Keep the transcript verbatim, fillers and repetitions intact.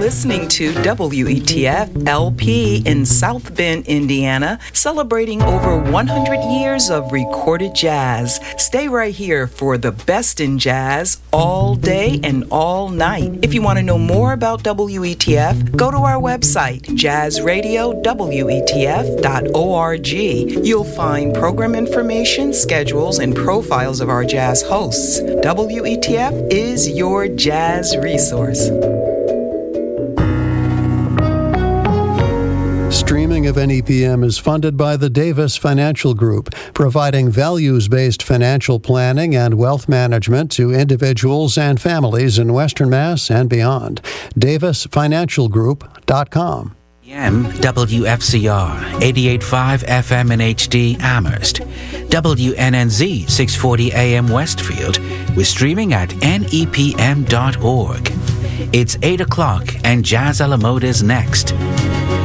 listening to W E T F L P in South Bend, Indiana, celebrating over one hundred years of recorded jazz. Stay right here for the best in jazz all day and all night. If you want to know more about W E T F, go to our website, jazz radio w e t f dot org. You'll find program information, schedules, and profiles of our jazz hosts. W E T F is your jazz resource. Streaming of N E P M is funded by the Davis Financial Group, providing values-based financial planning and wealth management to individuals and families in Western Mass and beyond. davis financial group dot com. W F C R eighty-eight point five F M in H D Amherst, W N N Z six forty A M Westfield. We're streaming at N E P M dot org. It's eight o'clock and Jazz a la Mode is next.